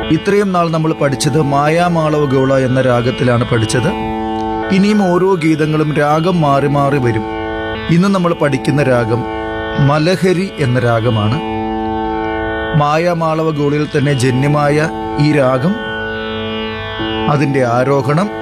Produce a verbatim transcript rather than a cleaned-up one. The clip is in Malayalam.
ഇത്രയും നാൾ നമ്മൾ പഠിച്ചത് മായാമാളവ ഗൗള എന്ന രാഗത്തിലാണ് പഠിച്ചത്. ഇനിയും ഓരോ ഗീതങ്ങളും രാഗം മാറി മാറി വരും. ഇന്ന് നമ്മൾ പഠിക്കുന്ന രാഗം മലഹരി എന്ന രാഗമാണ്. മായാമാളവ ഗൗളയിൽ തന്നെ ജന്യമായ ഈ രാഗം, അതിൻ്റെ ആരോഹണം